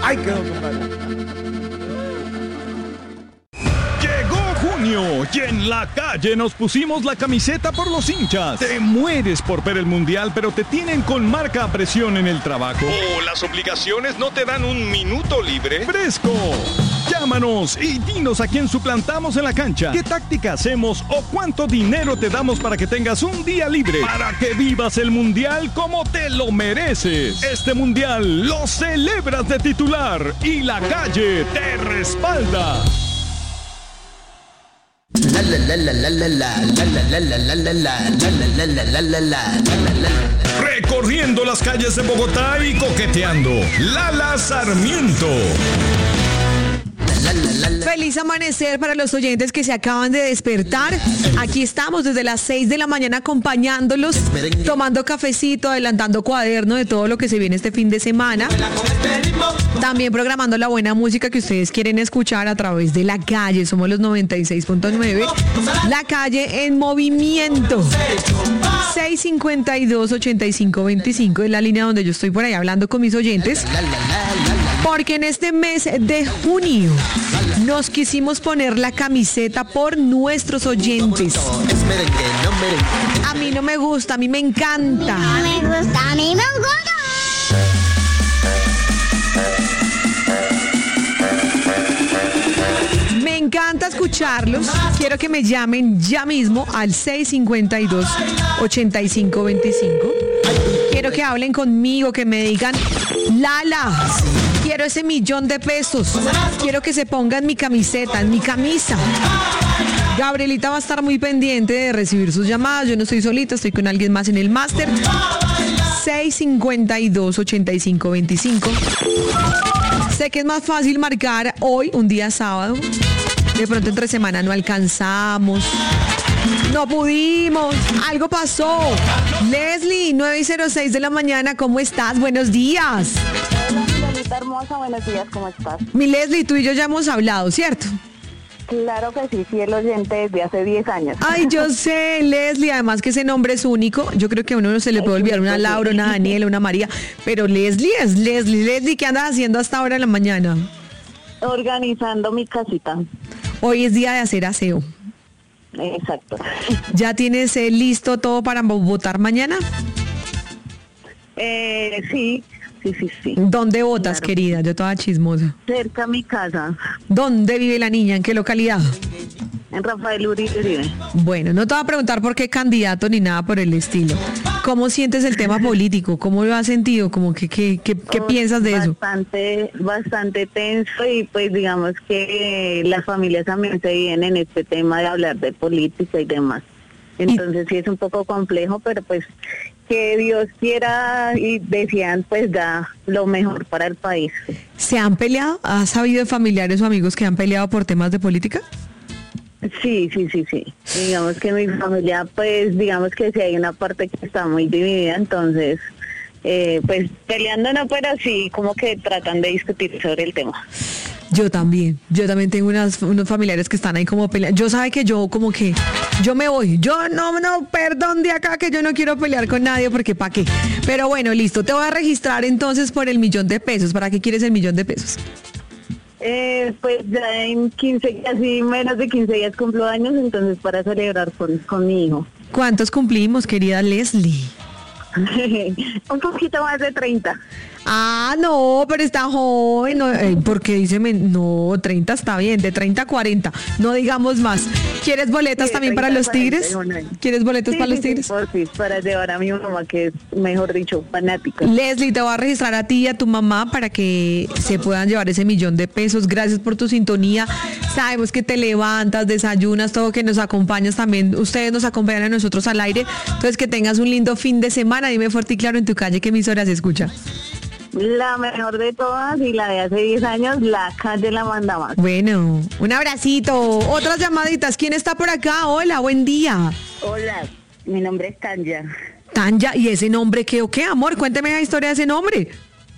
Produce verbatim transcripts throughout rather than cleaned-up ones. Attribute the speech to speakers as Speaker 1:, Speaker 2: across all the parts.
Speaker 1: Ahí quedó, compadre.
Speaker 2: Y en la calle nos pusimos la camiseta por los hinchas. Te mueres por ver el mundial, pero te tienen con marca a presión en el trabajo. O las obligaciones no te dan un minuto libre. ¡Fresco! Llámanos y dinos a quién suplantamos en la cancha, qué táctica hacemos o cuánto dinero te damos para que tengas un día libre, para que vivas el mundial como te lo mereces. Este mundial lo celebras de titular y la calle te respalda. La la la la la la la la la la la la la la la la la. Recorriendo las calles de Bogotá y coqueteando, Lala Sarmiento.
Speaker 3: Feliz amanecer para los oyentes que se acaban de despertar. Aquí estamos desde las seis de la mañana acompañándolos, tomando cafecito, adelantando cuaderno de todo lo que se viene este fin de semana. También programando la buena música que ustedes quieren escuchar a través de La Calle. Somos los noventa y seis punto nueve. La Calle en movimiento. seis cincuenta y dos, ochenta y cinco veinticinco es la línea donde yo estoy por ahí hablando con mis oyentes. Porque en este mes de junio nos quisimos poner la camiseta por nuestros oyentes. A mí no me gusta, a mí me encanta.
Speaker 4: A mí me gusta, a mí me gusta.
Speaker 3: Me encanta escucharlos. Quiero que me llamen ya mismo al seis cincuenta y dos, ochenta y cinco veinticinco. Quiero que hablen conmigo, que me digan: Lala, quiero ese millón de pesos. Quiero que se pongan mi camiseta, en mi camisa. Gabrielita va a estar muy pendiente de recibir sus llamadas. Yo no estoy solita, estoy con alguien más en el máster. seis cincuenta y dos, ochenta y cinco veinticinco. Sé que es más fácil marcar hoy, un día sábado. De pronto entre semana no alcanzamos. No pudimos, algo pasó. Leslie, nueve y cero seis de la mañana, ¿cómo estás? Buenos días.
Speaker 5: Hola, Lolita hermosa, buenos días, ¿cómo estás?
Speaker 3: Mi Leslie, tú y yo ya hemos hablado, ¿cierto?
Speaker 5: Claro que sí, fiel oyente desde hace diez años.
Speaker 3: Ay, yo sé, Leslie, además que ese nombre es único. Yo creo que a uno no se le puede olvidar una Laura, una Daniela, una María. Pero Leslie es Leslie. Leslie, ¿qué andas haciendo hasta ahora en la mañana?
Speaker 5: Organizando mi casita.
Speaker 3: Hoy es día de hacer aseo.
Speaker 5: Exacto.
Speaker 3: ¿Ya tienes eh, listo todo para votar mañana?
Speaker 5: Eh, sí, sí, sí, sí.
Speaker 3: ¿Dónde votas,
Speaker 5: Claro.
Speaker 3: querida? Yo toda chismosa.
Speaker 5: Cerca a mi casa,
Speaker 3: ¿Dónde vive la niña? ¿En qué localidad?
Speaker 5: en Rafael Uribe Uribe.
Speaker 3: Bueno, no te voy a preguntar por qué candidato ni nada por el estilo. ¿Cómo sientes el tema político? ¿Cómo lo has sentido? ¿Cómo que, que, que, ¿Qué
Speaker 5: Oh,
Speaker 3: piensas de eso?
Speaker 5: Bastante, bastante tenso y pues digamos que las familias también se vienen en este tema de hablar de política y demás. Entonces sí es un poco complejo, pero pues que Dios quiera y desean pues da lo mejor para el país.
Speaker 3: ¿Se han peleado? ¿Has sabido de familiares o amigos que han peleado por temas de política?
Speaker 5: Sí, sí, sí, sí. Digamos que mi familia, pues, digamos que sí hay una parte que está muy dividida, entonces, eh, pues, peleando no, pero sí, como que tratan de discutir sobre el tema.
Speaker 3: Yo también, yo también tengo unas, unos familiares que están ahí como peleando. Yo sabe que yo como que, yo me voy, yo no, no, perdón de acá que yo no quiero pelear con nadie porque ¿para qué? Pero bueno, listo, te voy a registrar entonces por el millón de pesos. ¿Para qué quieres el millón de pesos?
Speaker 5: Eh, pues ya en quince, casi menos de quince días cumplo años, entonces para celebrar con, con mi hijo.
Speaker 3: ¿Cuántos cumplimos, querida Leslie?
Speaker 5: Un poquito más de treinta.
Speaker 3: Ah, no, pero está joven. No, eh, porque dice, no, treinta está bien, de treinta a cuarenta, no digamos más. ¿Quieres boletas
Speaker 5: Sí,
Speaker 3: también para
Speaker 5: treinta,
Speaker 3: los Tigres?
Speaker 5: cuarenta y uno.
Speaker 3: ¿Quieres boletas
Speaker 5: Sí,
Speaker 3: para los
Speaker 5: sí, sí,
Speaker 3: Tigres?
Speaker 5: por sí, para llevar a mi mamá, que es, mejor dicho, fanática.
Speaker 3: Leslie, te voy a registrar a ti y a tu mamá para que se puedan llevar ese millón de pesos. Gracias por tu sintonía. Sabemos que te levantas, desayunas, todo, que nos acompañas también. Ustedes nos acompañan a nosotros al aire. Entonces, que tengas un lindo fin de semana. Dime fuerte y claro en tu calle qué emisora se escucha.
Speaker 5: La mejor de todas y la de hace diez años, La Calle la manda más.
Speaker 3: Bueno, un abracito. Otras llamaditas. ¿Quién está por acá? Hola, buen día.
Speaker 5: Hola, mi nombre es Tanya.
Speaker 3: Tanya, ¿y ese nombre qué o qué, amor? Cuénteme la historia de ese nombre.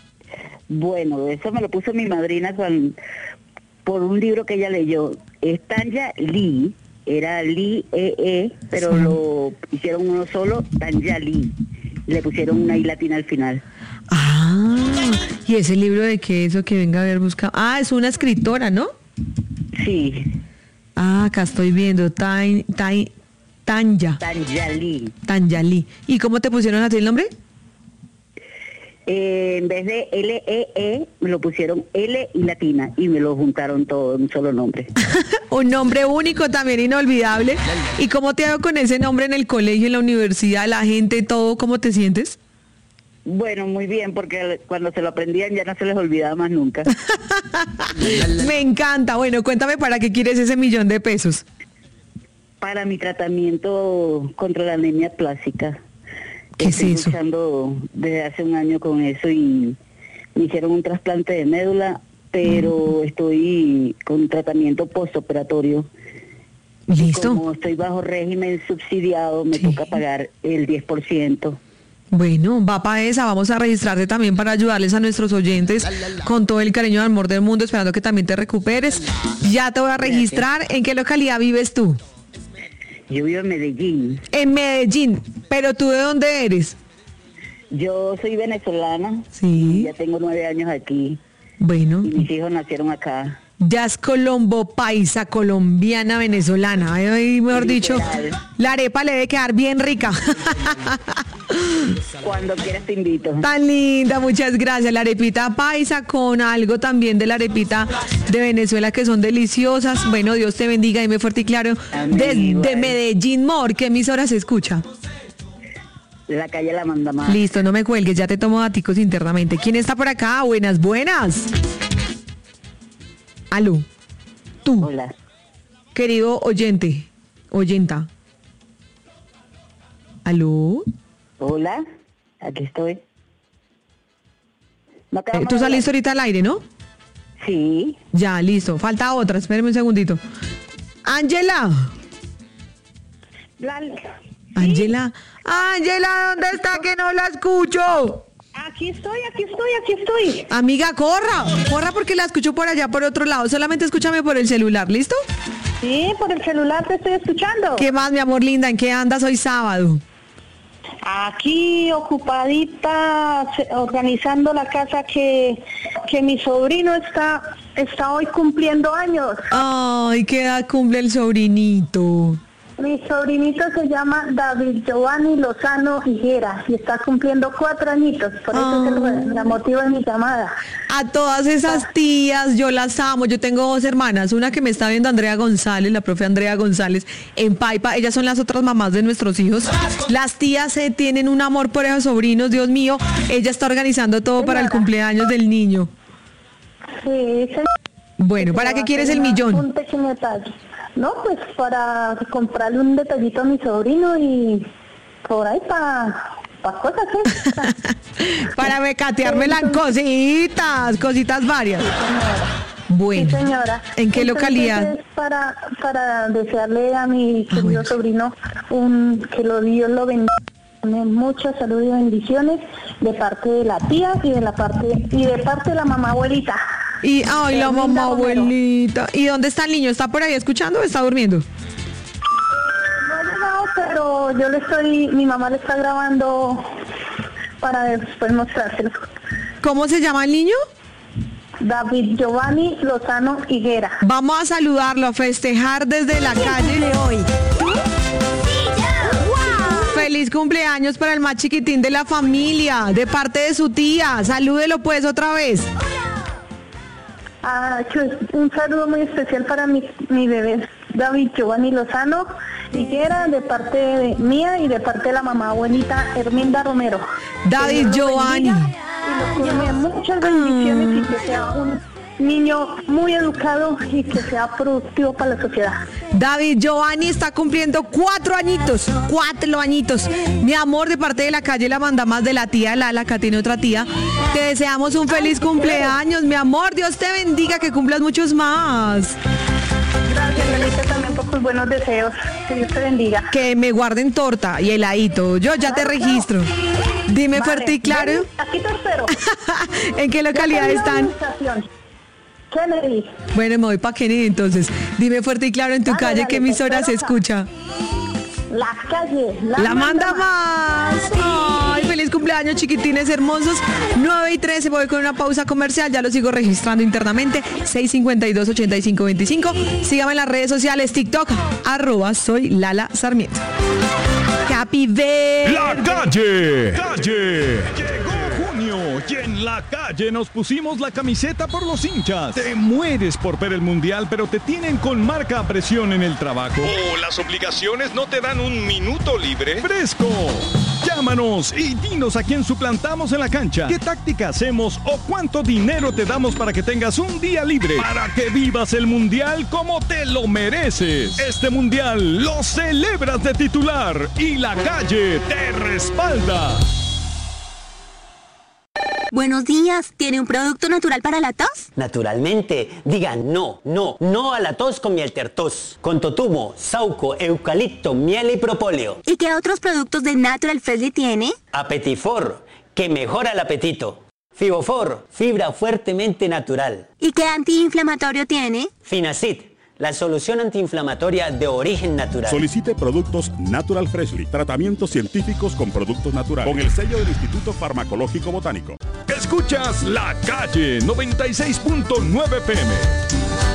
Speaker 5: Bueno, eso me lo puso mi madrina con, por un libro que ella leyó. Es Tanya Lee, era Lee E E, pero
Speaker 3: Sí.
Speaker 5: lo hicieron uno solo, Tanya Lee. Le pusieron una I latina al final.
Speaker 3: Ah, ¿Y ese libro de qué es eso que venga a haber buscado? Ah, es una escritora, ¿no?
Speaker 1: Sí.
Speaker 3: Ah, acá estoy viendo, Tan, Tan, Tanya.
Speaker 1: Tanyali.
Speaker 3: Tanyali. ¿Y cómo te pusieron a ti el nombre?
Speaker 1: Eh, en vez de L E E, me lo pusieron L y latina y me lo juntaron todo en un solo nombre.
Speaker 3: Un nombre único, también inolvidable. ¿Y cómo te ha ido con ese nombre en el colegio, en la universidad, la gente, todo? ¿Cómo te sientes?
Speaker 1: Bueno, muy bien, porque cuando se lo aprendían ya no se les olvidaba más nunca.
Speaker 3: Me encanta. Bueno, cuéntame, ¿para qué quieres ese millón de pesos?
Speaker 1: Para mi tratamiento contra la anemia plástica.
Speaker 3: ¿Qué es
Speaker 1: Estoy
Speaker 3: eso?
Speaker 1: luchando desde hace un año con eso y me hicieron un trasplante de médula, pero estoy con tratamiento postoperatorio.
Speaker 3: Listo.
Speaker 1: Como estoy bajo régimen subsidiado, me
Speaker 3: Sí.
Speaker 1: toca pagar el diez por ciento.
Speaker 3: Bueno, va para esa, vamos a registrarte también para ayudarles a nuestros oyentes con todo el cariño y amor del mundo, esperando que también te recuperes. Ya te voy a registrar. ¿En qué localidad vives tú?
Speaker 1: Yo vivo en Medellín.
Speaker 3: En Medellín. ¿Pero tú de dónde eres?
Speaker 1: Yo soy venezolana.
Speaker 3: Sí.
Speaker 1: Ya tengo nueve años aquí
Speaker 3: Bueno,
Speaker 1: y mis hijos nacieron acá.
Speaker 3: ya es colombo, paisa, colombiana, venezolana. Ay, mejor dicho,
Speaker 1: Literal.
Speaker 3: la arepa le debe quedar bien rica.
Speaker 1: Cuando quieras te invito.
Speaker 3: Tan linda, muchas gracias. La arepita paisa con algo también de la arepita de Venezuela que son deliciosas. Bueno, Dios te bendiga, dime fuerte y claro.
Speaker 1: Amén,
Speaker 3: Desde
Speaker 1: igual.
Speaker 3: Medellín, Mor, ¿qué emisora se escucha?
Speaker 1: La calle La Manda Más.
Speaker 3: Listo, no me cuelgues, ya te tomo daticos internamente. ¿Quién está por acá? Buenas, buenas. Aló, tú,
Speaker 1: Hola.
Speaker 3: querido oyente, oyenta. Aló,
Speaker 1: Hola. Aquí estoy. ¿No
Speaker 3: Eh,
Speaker 1: acabamos
Speaker 3: tú
Speaker 1: de
Speaker 3: saliste
Speaker 1: hablar?
Speaker 3: ahorita al aire, ¿no?
Speaker 1: Sí.
Speaker 3: Ya, listo. Falta otra, espérame un segundito. Ángela.
Speaker 5: La-
Speaker 3: Ángela. Ángela, ¿dónde está que no la escucho?
Speaker 5: Aquí estoy, aquí estoy, aquí estoy.
Speaker 3: Amiga, corra. Corra porque la escucho por allá, por otro lado. Solamente escúchame por el celular, ¿listo?
Speaker 5: Sí, por el celular te estoy escuchando.
Speaker 3: ¿Qué más, mi amor linda? ¿En qué andas hoy sábado?
Speaker 5: Aquí ocupadita se- organizando la casa que, que mi sobrino está, está hoy cumpliendo años.
Speaker 3: Ay, ¿qué edad cumple el sobrinito?
Speaker 5: Mi sobrinito se llama David Giovanni Lozano Higuera y está cumpliendo cuatro añitos, por eso es el, la motivo de mi llamada.
Speaker 3: A todas esas tías, yo las amo. Yo tengo dos hermanas, una que me está viendo, Andrea González, la profe Andrea González, en Paipa. Ellas son las otras mamás de nuestros hijos. Las tías eh, tienen un amor por esos sobrinos, Dios mío. Ella está organizando todo para el cumpleaños del niño.
Speaker 5: Sí, se-
Speaker 3: Bueno, ¿para
Speaker 5: se
Speaker 3: qué
Speaker 5: va a
Speaker 3: quieres el
Speaker 5: hacer una-
Speaker 3: millón?
Speaker 5: Un pequeño detalle. No, pues para comprarle un detallito a mi sobrino y por ahí para pa cosas, ¿eh?
Speaker 3: Para mecateármela en cositas, cositas varias. Bueno,
Speaker 5: Sí, señora.
Speaker 3: ¿en qué
Speaker 5: Entonces,
Speaker 3: localidad?
Speaker 5: es para, para desearle a mi querido
Speaker 3: bueno.
Speaker 5: sobrino un que lo Dios lo bendiga. Mucha salud y bendiciones de parte de la tía y de la parte y de parte de la mamá abuelita.
Speaker 3: Y, ay, la
Speaker 5: Herminda
Speaker 3: mamá
Speaker 5: Romero.
Speaker 3: abuelita. ¿Y dónde está el niño? ¿Está por ahí escuchando o está durmiendo?
Speaker 5: No ha llegado, pero yo le estoy, mi mamá le está grabando para después mostrárselo.
Speaker 3: ¿Cómo se llama el niño?
Speaker 5: David Giovanni Lozano Higuera.
Speaker 3: Vamos a saludarlo, a festejar desde la calle de hoy. Feliz cumpleaños para el más chiquitín de la familia, de parte de su tía. Salúdelo pues otra vez.
Speaker 5: Ah, pues, un saludo muy especial para mi, mi bebé David Giovanni Lozano Higuera, de parte de mía y de parte de la mamá abuelita Herminda Romero.
Speaker 3: David
Speaker 5: Que Dios lo
Speaker 3: Giovanni.
Speaker 5: bendiga Y lo colme muchas bendiciones y que sea un niño muy educado y que sea productivo para la sociedad.
Speaker 3: David Giovanni está cumpliendo cuatro añitos, cuatro añitos. Mi amor, de parte de la calle La Manda Más, de la tía Lala, acá tiene otra tía. Te deseamos un feliz cumpleaños, mi amor. Dios te bendiga, que cumplas muchos más.
Speaker 5: Gracias, Lelita, también por tus buenos deseos. Que Dios te bendiga.
Speaker 3: Que me guarden torta y heladito. Yo ya te
Speaker 5: Claro,
Speaker 3: registro. Dime
Speaker 5: Vale,
Speaker 3: fuerte y claro.
Speaker 5: ven, aquí te espero.
Speaker 3: ¿En qué localidad
Speaker 5: Ya te
Speaker 3: están?
Speaker 5: envío la ubicación. Kennedy.
Speaker 3: Bueno, me voy para Kennedy entonces. Dime fuerte y claro en tu
Speaker 5: Dale,
Speaker 3: calle
Speaker 5: dale,
Speaker 3: qué
Speaker 5: te
Speaker 3: emisora se
Speaker 5: espero acá.
Speaker 3: escucha.
Speaker 4: La calle.
Speaker 3: La, la manda, manda más. Ay, feliz cumpleaños, chiquitines hermosos. nueve y trece, voy con una pausa comercial. Ya lo sigo registrando internamente. seis cincuenta y dos, ochenta y cinco veinticinco. Sígame en las redes sociales, TikTok, arroba soy Lala Sarmiento. Happy Birthday.
Speaker 2: La calle. Calle. Llegó junio y en la calle nos pusimos la camiseta por los hinchas. Te mueres por ver el mundial, pero te tienen con marca a presión en el trabajo. O las obligaciones no te dan un minuto libre. ¡Fresco! Llámanos y dinos a quién suplantamos en la cancha, qué táctica hacemos o cuánto dinero te damos para que tengas un día libre, para que vivas el mundial como te lo mereces. Este mundial lo celebras de titular y la calle te respalda.
Speaker 6: Buenos días, ¿tiene un producto natural para la tos?
Speaker 7: Naturalmente, diga no, no, no a la tos con miel tertos, con totumo, sauco, eucalipto, miel y propóleo.
Speaker 6: ¿Y qué otros productos de Natural Freshly tiene?
Speaker 7: Apetifor, que mejora el apetito. Fibofor, fibra fuertemente natural.
Speaker 6: ¿Y qué antiinflamatorio tiene?
Speaker 7: Finacid, la solución antiinflamatoria de origen natural.
Speaker 8: Solicite productos Natural Freshly, tratamientos científicos con productos naturales, con el sello del Instituto Farmacológico Botánico.
Speaker 2: Escuchas La Calle noventa y seis punto nueve P M.